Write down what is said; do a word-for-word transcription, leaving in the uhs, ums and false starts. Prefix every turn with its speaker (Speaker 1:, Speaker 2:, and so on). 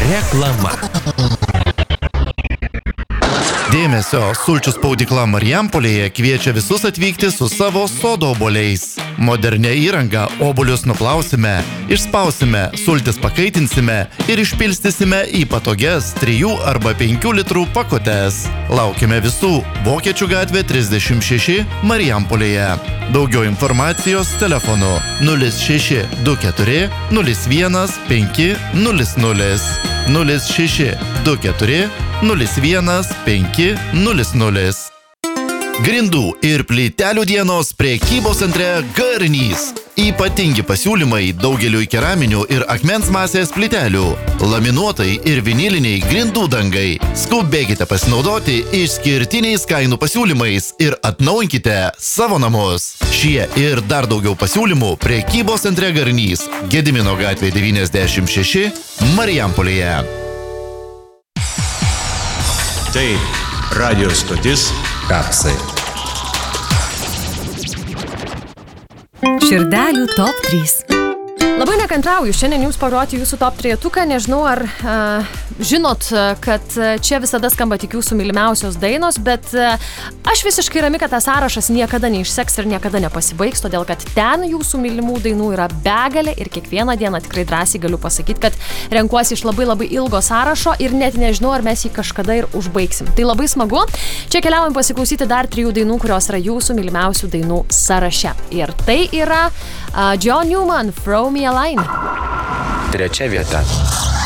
Speaker 1: Reklama.
Speaker 2: Dėmesio, sulčių spaudykla Marijampolėje kviečia visus atvykti su savo sodo obuoliais. Modernia įranga obuolius nuplausime, išspausime, sultis pakaitinsime ir išpilstysime į patogias trijų arba penkių litrų pakutes. Laukime visų Vokiečių gatvė trisdešimt šeši Marijampolėje. Daugiau informacijos telefonu nulis šeši du keturi nulis vienas penki nulis nulis nulis šeši du keturi nulis vienas penki nulis nulis. Grindų ir plytelių dienos prekybos centre Garnys. Ypatingi pasiūlymai daugeliui keraminių ir akmens masės plytelių, laminuotai ir viniliniai grindų dangai. Skubėkite pasinaudoti išskirtiniais kainų pasiūlymais ir atnaujinkite savo namus. Šie ir dar daugiau pasiūlymų prekybos centre Garnys, Gedimino gatvė devyniasdešimt šeši, Marijampolėje.
Speaker 3: Tai radio stotis Kapsai.
Speaker 4: Širdelių top trys.
Speaker 5: Labai nekantrauju šiandien jums parodyti jūsų top trejetuką. Nežinau, ar uh, žinot, kad čia visada skamba tik jūsų mylimiausios dainos, bet uh, aš visiškai rami, kad tas sąrašas niekada neišseks ir niekada nepasibaigs, todėl kad ten jūsų mylimų dainų yra begalė ir kiekvieną dieną tikrai drąsiai galiu pasakyti, kad renkuosi iš labai labai ilgo sąrašo ir net nežinau, ar mes jį kažkada ir užbaigsim. Tai labai smagu. Čia keliaujam pasiklausyti dar trijų dainų, kurios yra jūsų mylimiausių dainų sąraše. Ir tai yra uh, John Newman, Throw Me a Line.
Speaker 1: Trečia vieta.